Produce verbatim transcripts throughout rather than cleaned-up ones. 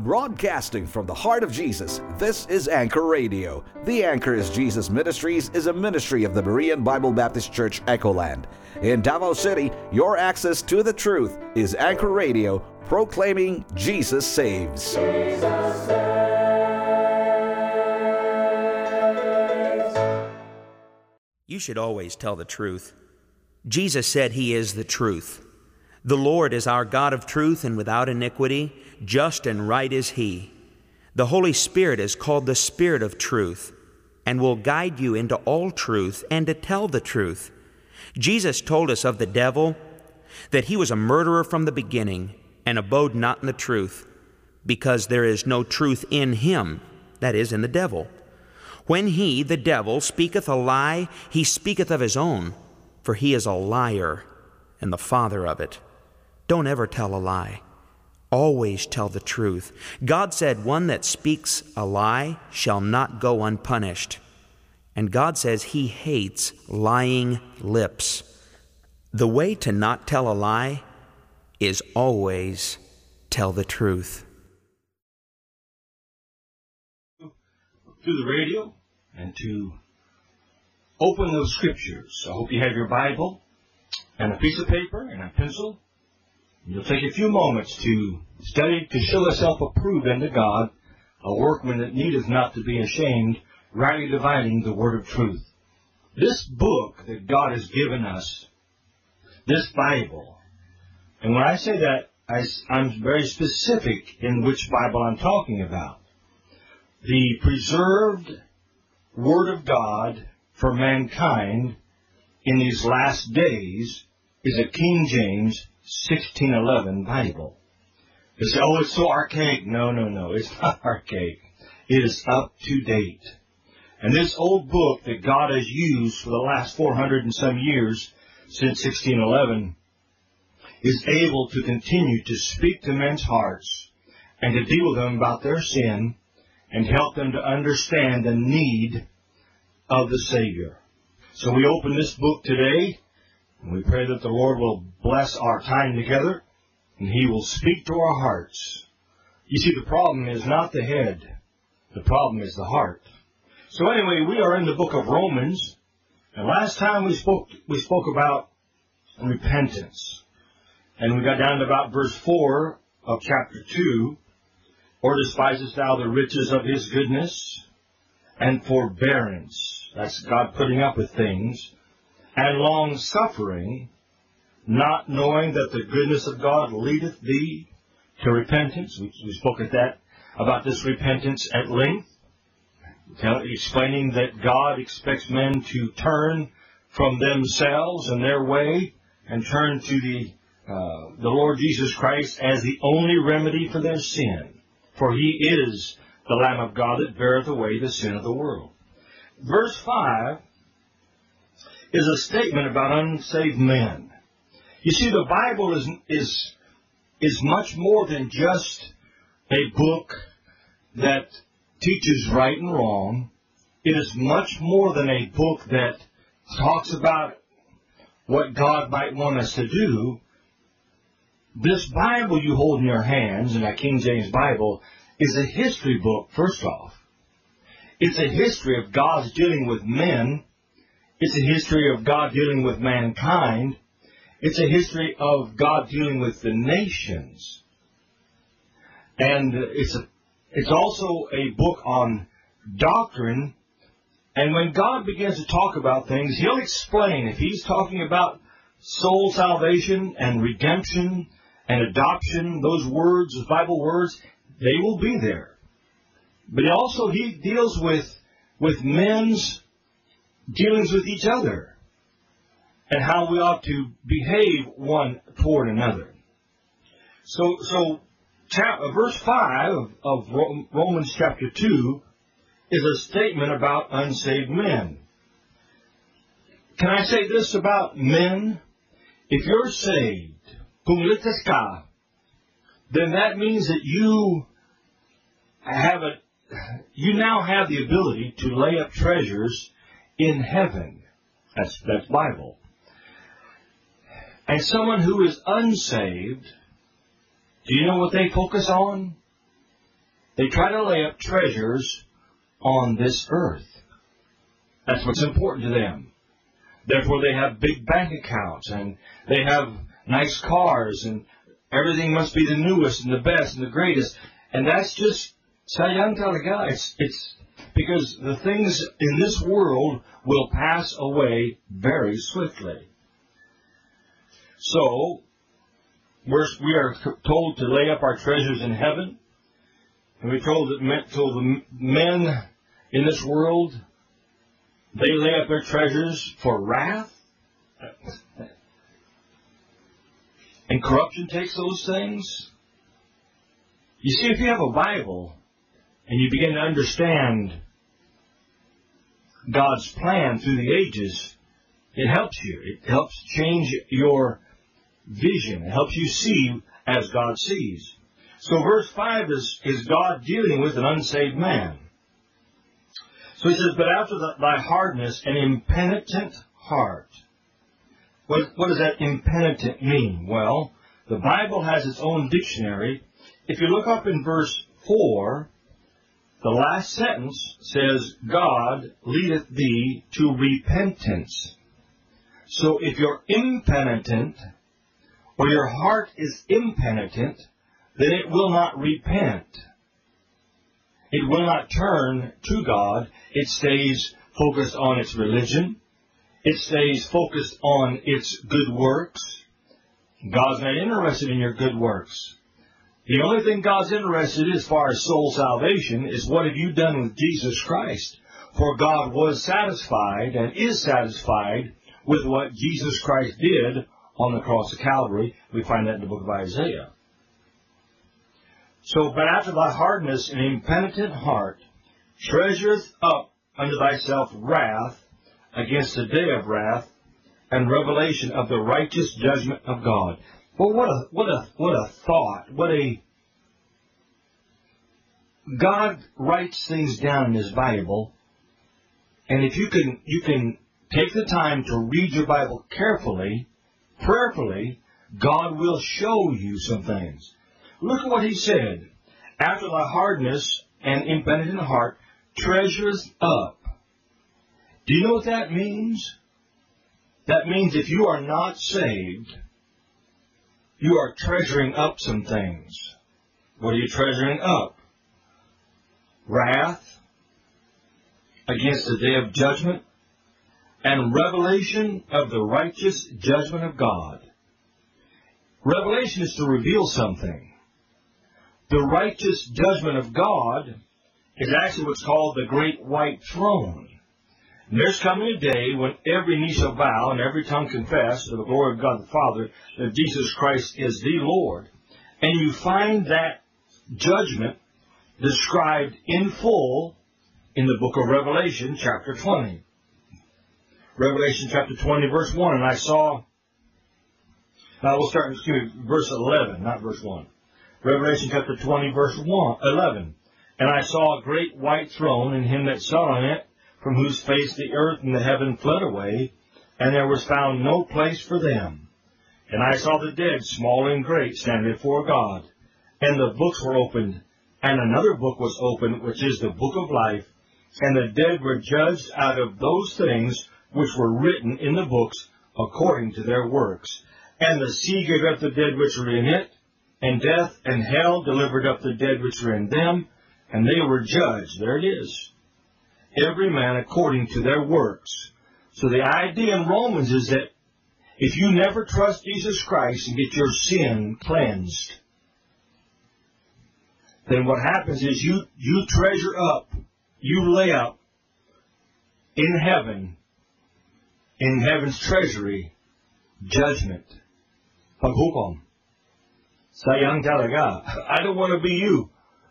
Broadcasting from the heart of Jesus, this is Anchor Radio. The Anchor is Jesus Ministries is a ministry of the Berean Bible Baptist Church, Echoland. In Davao City, your access to the truth is Anchor Radio, proclaiming Jesus saves. Jesus saves. You should always tell the truth. Jesus said He is the truth. The Lord is our God of truth and without iniquity, just and right is He. The Holy Spirit is called the Spirit of truth and will guide you into all truth and to tell the truth. Jesus told us of the devil that he was a murderer from the beginning and abode not in the truth, because there is no truth in him, that is, in the devil. When he, the devil, speaketh a lie, he speaketh of his own, for he is a liar and the father of it. Don't ever tell a lie. Always tell the truth. God said one that speaks a lie shall not go unpunished. And God says He hates lying lips. The way to not tell a lie is always tell the truth. To the radio and to open those scriptures. I hope you have your Bible and a piece of paper and a pencil. You'll take a few moments to study, to show thyself approved unto God, a workman that needeth not to be ashamed, rightly dividing the word of truth. This book that God has given us, this Bible, and when I say that, I, I'm very specific in which Bible I'm talking about. The preserved Word of God for mankind in these last days is a King James sixteen eleven Bible. You say, oh, it's so archaic. No, no, no, it's not archaic. It is up to date. And this old book that God has used for the last four hundred and some years, since sixteen eleven, is able to continue to speak to men's hearts and to deal with them about their sin and help them to understand the need of the Savior. So we open this book today, and we pray that the Lord will bless our time together, and He will speak to our hearts. You see, the problem is not the head. The problem is the heart. So anyway, we are in the book of Romans, and last time we spoke, we spoke about repentance. And we got down to about verse four of chapter two. Or despisest thou the riches of His goodness and forbearance? That's God putting up with things. And long-suffering, not knowing that the goodness of God leadeth thee to repentance. We, we spoke at that, about this repentance at length, tell, explaining that God expects men to turn from themselves and their way and turn to the, uh, the Lord Jesus Christ as the only remedy for their sin. For He is the Lamb of God that beareth away the sin of the world. Verse five is a statement about unsaved men. You see, the Bible is is is much more than just a book that teaches right and wrong. It is much more than a book that talks about what God might want us to do. This Bible you hold in your hands, in that King James Bible, is a history book, first off. It's a history of God's dealing with men. It's a history of God dealing with mankind. It's a history of God dealing with the nations. And it's a, it's also a book on doctrine. And when God begins to talk about things, He'll explain. If He's talking about soul salvation and redemption and adoption, those words, those Bible words, they will be there. But also He deals with, with men's dealings with each other and how we ought to behave one toward another. So, so chap- verse five of, of Romans chapter two is a statement about unsaved men. Can I say this about men? If you're saved, pumliteska, then that means that you have a, you now have the ability to lay up treasures in heaven. That's, that's Bible. And someone who is unsaved, do you know what they focus on? They try to lay up treasures on this earth. That's what's important to them. Therefore, they have big bank accounts, and they have nice cars, and everything must be the newest and the best and the greatest. And that's just sayang talaga. It's, it's because the things in this world will pass away very swiftly. So, we're, we are told to lay up our treasures in heaven. And we're told that men, told the men in this world, they lay up their treasures for wrath. And corruption takes those things. You see, if you have a Bible and you begin to understand God's plan through the ages, it helps you. It helps change your vision. It helps you see as God sees. So verse five is, is God dealing with an unsaved man. So he says, but after the, thy hardness, an impenitent heart. What, what does that impenitent mean? Well, the Bible has its own dictionary. If you look up in verse four, the last sentence says, God leadeth thee to repentance. So if you're impenitent, or your heart is impenitent, then it will not repent. It will not turn to God. It stays focused on its religion. It stays focused on its good works. God's not interested in your good works. The only thing God's interested in as far as soul salvation is what have you done with Jesus Christ. For God was satisfied and is satisfied with what Jesus Christ did on the cross of Calvary. We find that in the book of Isaiah. So, but after thy hardness, an impenitent heart treasureth up unto thyself wrath against the day of wrath and revelation of the righteous judgment of God. Well, what a what a what a thought! What a God writes things down in His Bible, and if you can you can take the time to read your Bible carefully, prayerfully, God will show you some things. Look at what He said. After thy hardness and impenitent heart treasures up. Do you know what that means? That means if you are not saved, you are treasuring up some things. What are you treasuring up? Wrath against the day of judgment and revelation of the righteous judgment of God. Revelation is to reveal something. The righteous judgment of God is actually what's called the great white throne. And there's coming a day when every knee shall bow and every tongue confess to the glory of God the Father that Jesus Christ is the Lord. And you find that judgment described in full in the book of Revelation, chapter twenty. Revelation chapter twenty, verse one. And I saw, now we'll start, excuse me, verse eleven, not verse one. Revelation chapter twenty, verse one, eleven. And I saw a great white throne, and him that sat on it, from whose face the earth and the heaven fled away, and there was found no place for them. And I saw the dead, small and great, stand before God. And the books were opened, and another book was opened, which is the book of life. And the dead were judged out of those things which were written in the books, according to their works. And the sea gave up the dead which were in it, and death and hell delivered up the dead which were in them, and they were judged. There it is. Every man according to their works. So the idea in Romans is that if you never trust Jesus Christ and get your sin cleansed, then what happens is you, you treasure up, you lay up in heaven, in heaven's treasury, judgment. Paghukom. Sayang talaga. I don't want to be you.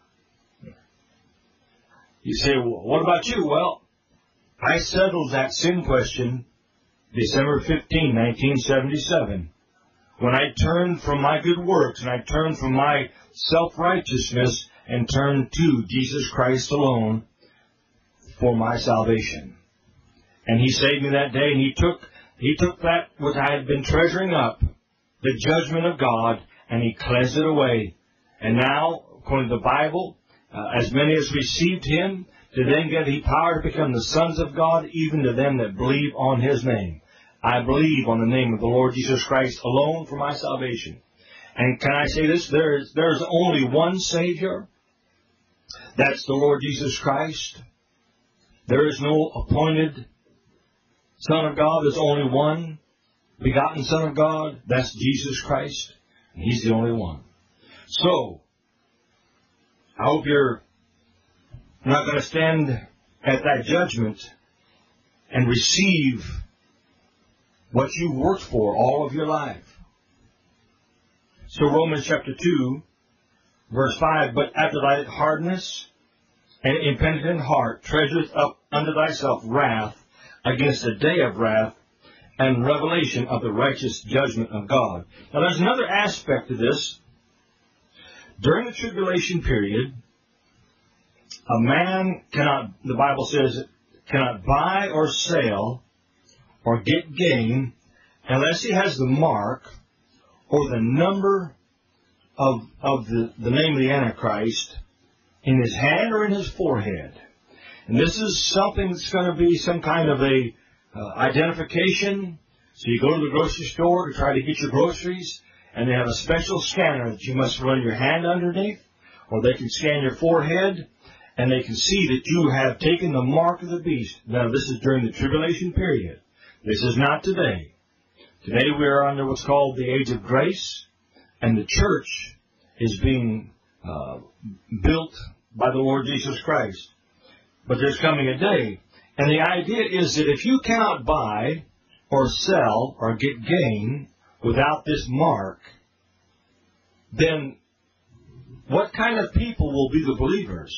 You say, well, what about you? Well, I settled that sin question December fifteenth, nineteen seventy-seven, when I turned from my good works and I turned from my self-righteousness and turned to Jesus Christ alone for my salvation. And He saved me that day, and He took, he took that which I had been treasuring up, the judgment of God, and He cleansed it away. And now, according to the Bible, uh, as many as received him, to them gave he power to become the sons of God, even to them that believe on his name. I believe on the name of the Lord Jesus Christ alone for my salvation. And can I say this? There is, there is only one Savior. That's the Lord Jesus Christ. There is no appointed Son of God. There's only one begotten Son of God. That's Jesus Christ. And he's the only one. So, I hope you're not going to stand at that judgment and receive what you worked for all of your life. So Romans chapter two, verse five, but after thy hardness and impenitent heart treasureth up unto thyself wrath against the day of wrath and revelation of the righteous judgment of God. Now there's another aspect to this. During the tribulation period, a man cannot, the Bible says, cannot buy or sell or get gain unless he has the mark or the number of, of the, the name of the Antichrist in his hand or in his forehead. And this is something that's going to be some kind of a uh, identification. So you go to the grocery store to try to get your groceries, and they have a special scanner that you must run your hand underneath, or they can scan your forehead, and they can see that you have taken the mark of the beast. Now, this is during the tribulation period. This is not today. Today we are under what's called the age of grace, and the church is being uh, built by the Lord Jesus Christ. But there's coming a day, and the idea is that if you cannot buy or sell or get gain without this mark, then what kind of people will be the believers?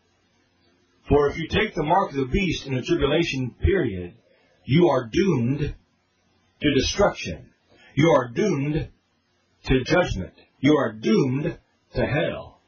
For if you take the mark of the beast in the tribulation period, you are doomed to destruction. You are doomed to judgment. You are doomed to hell.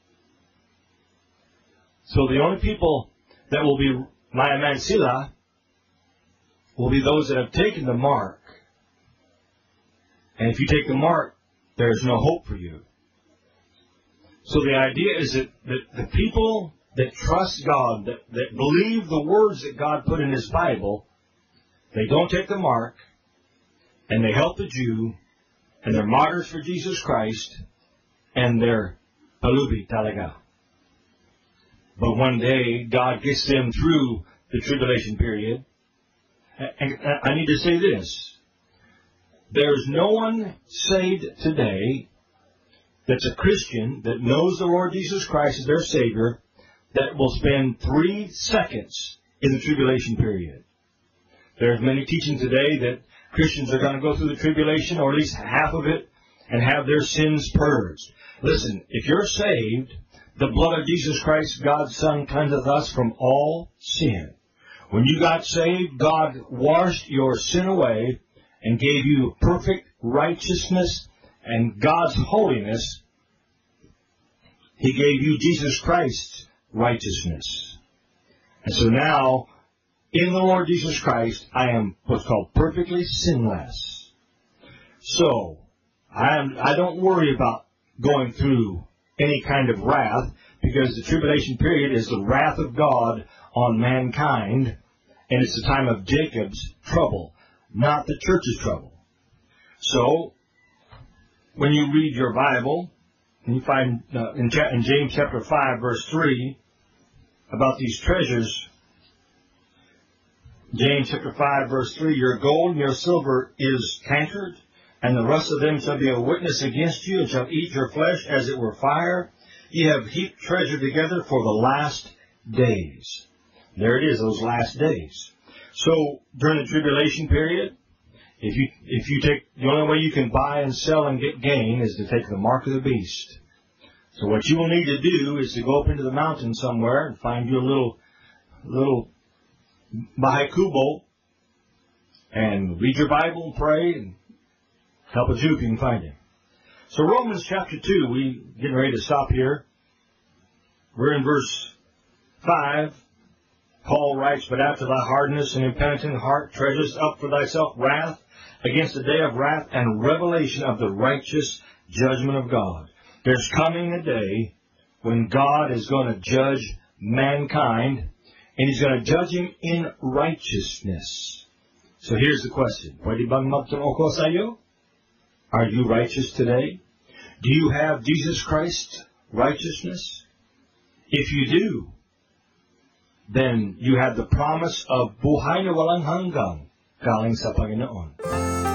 So the only people that will be Maya Mansila will be those that have taken the mark. And if you take the mark, there is no hope for you. So the idea is that, that the people that trust God, that, that believe the words that God put in His Bible, they don't take the mark, and they help the Jew, and they're martyrs for Jesus Christ, and they're palubi talaga. But one day, God gets them through the tribulation period. And I need to say this. There's no one saved today that's a Christian that knows the Lord Jesus Christ as their Savior that will spend three seconds in the tribulation period. There's many teaching today that Christians are going to go through the tribulation, or at least half of it, and have their sins purged. Listen, if you're saved, the blood of Jesus Christ, God's Son, cleanseth us from all sin. When you got saved, God washed your sin away and gave you perfect righteousness and God's holiness. He gave you Jesus Christ's righteousness. And so now, in the Lord Jesus Christ, I am what's called perfectly sinless. So, I am, I don't worry about going through any kind of wrath, because the tribulation period is the wrath of God on mankind, and it's the time of Jacob's trouble, not the church's trouble. So, when you read your Bible, and you find uh, in, in James chapter five, verse three, about these treasures, James chapter five, verse three, your gold and your silver is cankered, and the rust of them shall be a witness against you, and shall eat your flesh as it were fire. Ye have heaped treasure together for the last days. There it is, those last days. So, during the tribulation period, if you if you take, the only way you can buy and sell and get gain is to take the mark of the beast. So what you will need to do is to go up into the mountain somewhere and find you a little, little Baha'i Kubo, and read your Bible and pray, and help a Jew if you can find him. So Romans chapter two, we getting ready to stop here. We're in verse five. Paul writes, but after thy hardness and impenitent heart treasures up for thyself wrath against the day of wrath and revelation of the righteous judgment of God. There's coming a day when God is going to judge mankind, and He's going to judge him in righteousness. So here's the question. Pwede bang magtanong ko sa iyo? Are you righteous today? Do you have Jesus Christ's righteousness? If you do, then you have the promise of buhay na walang hanggang galing sa Panginoon.